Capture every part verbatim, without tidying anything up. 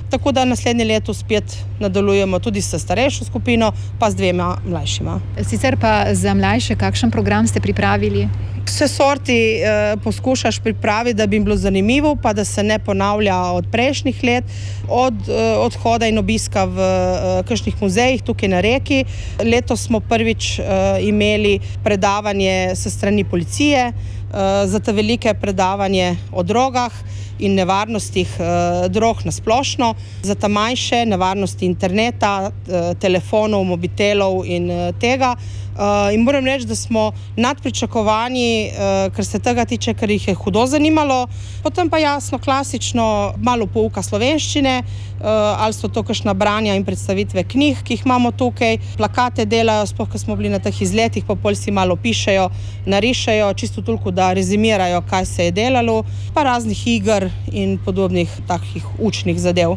tako da naslednje leto spet nadaljujemo tudi s starejšo skupino, pa z dvema mlajšima. Sicer pa za mlajše, kakšen program ste pripravili? Vse sorti eh, poskušaš pripraviti, da bi jim bilo zanimivo, pa da se ne ponavlja od prejšnjih let, od eh, odhoda in obiska v eh, kakšnih muzejih tukaj na Reki. Letos smo prvič eh, imeli predavanje s strani policije, eh, za te velike predavanje o drogah in nevarnostih eh, drog na splošno, za ta manjše nevarnosti interneta, eh, telefonov, mobitelov in eh, tega. Uh, in moram reči, da smo nad pričakovanji, uh, kar se tega tiče, ker jih je hudo zanimalo. Potem pa jasno, klasično, malo pouka slovenščine, uh, ali so to kakšna branja in predstavitve knjig, ki jih imamo tukaj. Plakate delajo, sploh, ko smo bili na teh izletih, pa pol si malo pišejo, narišejo, čisto toliko, da rezimirajo, kaj se je delalo, pa raznih iger in podobnih takih učnih zadev.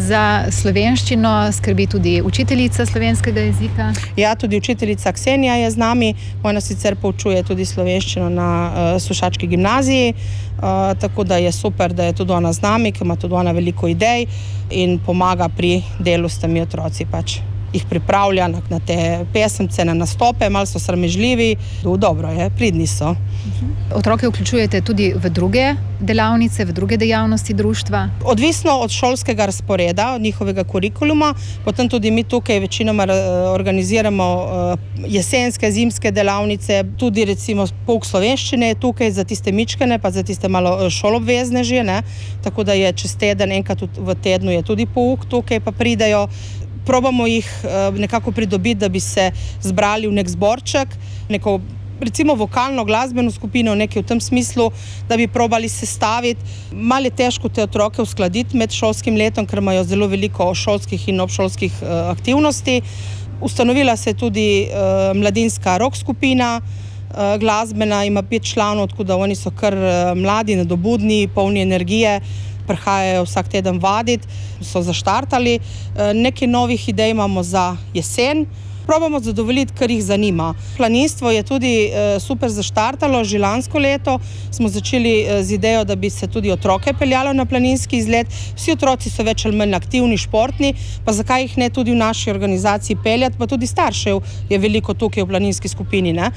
Za slovenščino skrbi tudi učiteljica slovenskega jezika? Ja, tudi učiteljica Ksenija je z nami. Ona sicer poučuje tudi slovenščino na uh, Sušački gimnaziji, uh, tako da je super, da je tudi ona z nami, ker ima tudi ona veliko idej in pomaga pri delu s temi otroci pač. Jih pripravlja na te pesemce, na nastope, malo so sramežljivi, dobro je, pridni so. Otroke vključujete tudi v druge delavnice, v druge dejavnosti društva? Odvisno od šolskega razporeda, od njihovega kurikuluma, potem tudi mi tukaj večinoma organiziramo jesenske, zimske delavnice, tudi recimo pouk slovenščine je tukaj za tiste mičkene, pa za tiste malo šolobvezne že, ne? Tako da je čez teden, enkrat v tednu je tudi pouk tukaj, pa pridejo. Probamo jih nekako pridobiti, da bi se zbrali v nek zborček, neko recimo vokalno glasbeno skupino, nekaj v tem smislu, da bi probali sestaviti. Malo je težko te otroke uskladiti med šolskim letom, ker imajo zelo veliko šolskih in obšolskih uh, aktivnosti. Ustanovila se je tudi uh, mladinska rock skupina, uh, glasbena, ima pet članov, tako da oni so kar uh, mladi, nadobudni, polni energije. Prihajajo vsak teden vaditi, so zaštartali. Nekaj novih idej imamo za jesen. Probamo zadovoljiti, kar jih zanima. Planinstvo je tudi super zaštartalo, že lansko leto smo začeli z idejo, da bi se tudi otroke peljalo na planinski izlet. Vsi otroci so več ali manj aktivni, športni, pa zakaj jih ne tudi v naši organizaciji peljati, pa tudi staršev je veliko tukaj v planinski skupini, ne?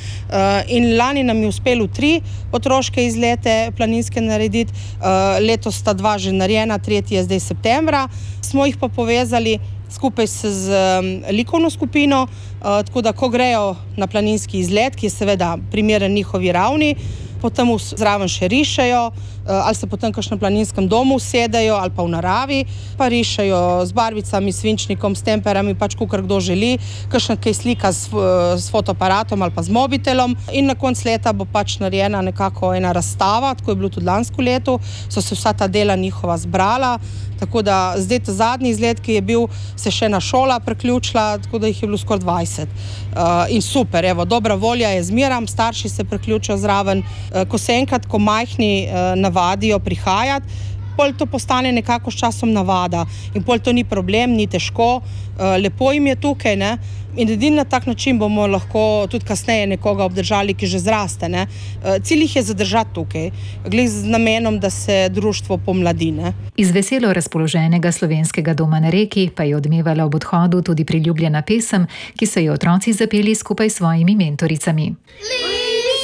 In lani nam je uspelo tri otroške izlete planinske narediti, letos sta dva že narejena, tretji je zdaj septembra, smo jih pa povezali skupaj z likovno skupino, tako da ko grejo na planinski izlet, ki je seveda primeren njihovi ravni, potem zraven še rišejo, ali se potem kakšnem planinskem domu sedajo, ali pa v naravi, pa rišejo z barvicami, svinčnikom, s temperami, pač kakor kdo želi, kakšna kaj slika s, s fotoaparatom ali pa z mobitelom. In na konc leta bo pač narejena nekako ena razstava, tako je bilo tudi lansko leto, so se vsa ta dela njihova zbrala, tako da zdaj ta zadnji izlet, ki je bil, se še ena šola preključila, tako da jih je bilo skoraj dvajset. Uh, in super, evo, dobra volja je zmeram, starši se preključijo zraven, uh, ko se enkrat, ko majhni uh, navadijo prihajati, pol to postane nekako s časom navada in pol to ni problem, ni težko, uh, lepo jim je tukaj, ne? In edini na tak način bomo lahko tudi kasneje nekoga obdržali, ki že zraste, ne? Uh, cilj jih je zadržati tukaj, glih z namenom, da se društvo pomladi, ne? Iz veselo razpoloženega slovenskega doma na Reki pa je odmevala ob odhodu tudi priljubljena pesem, ki so jo otroci zapeli skupaj s svojimi mentoricami.